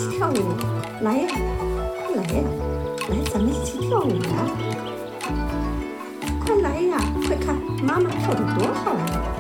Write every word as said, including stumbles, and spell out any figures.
起跳舞，来呀，快来呀，来，咱们一起跳舞呀！快来呀，快看，妈妈跳得多好呀！